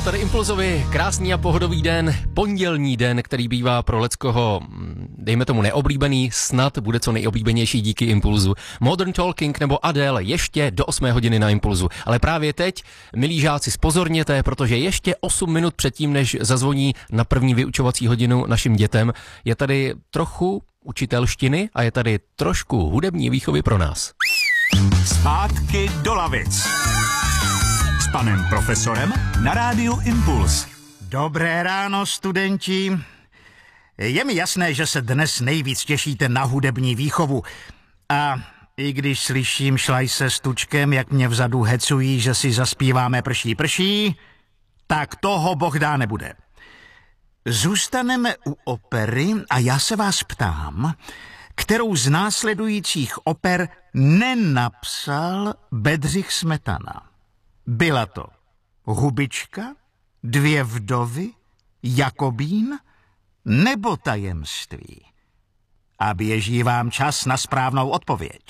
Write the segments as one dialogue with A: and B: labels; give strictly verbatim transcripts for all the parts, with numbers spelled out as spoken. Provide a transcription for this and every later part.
A: Jo, tady Impulzovi, krásný a pohodový den, pondělní den, který bývá pro leckoho, dejme tomu neoblíbený, snad bude co nejoblíbenější díky Impulzu. Modern Talking nebo Adele ještě do osmé hodiny na Impulzu. Ale právě teď, milí žáci, spozorněte, protože ještě osm minut předtím, než zazvoní na první vyučovací hodinu našim dětem, je tady trochu učitelštiny a je tady trošku hudební výchovy pro nás.
B: Zpátky do lavic. S panem profesorem na rádiu Impuls.
C: Dobré ráno, studenti. Je mi jasné, že se dnes nejvíc těšíte na hudební výchovu. A i když slyším Šlajse s Tučkem, jak mě vzadu hecují, že si zaspíváme prší prší, tak toho bohdá nebude. Zůstaneme u opery a já se vás ptám, kterou z následujících oper nenapsal Bedřich Smetana. Byla to Hubička, Dvě vdovy, Jakobín nebo Tajemství? A běží vám čas na správnou odpověď.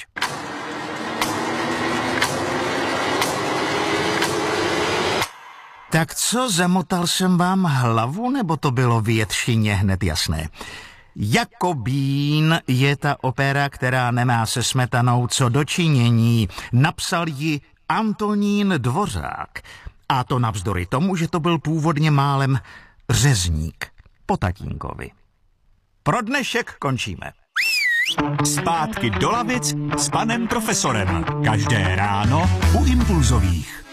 C: Tak co, zamotal jsem vám hlavu, nebo to bylo většině hned jasné? Jakobín je ta opera, která nemá se Smetanou co dočinění. Napsal ji Antonín Dvořák. A to navzdory tomu, že to byl původně málem řezník po tatínkovi. Pro dnešek končíme.
B: Zpátky do lavic s panem profesorem. Každé ráno u Impulzových.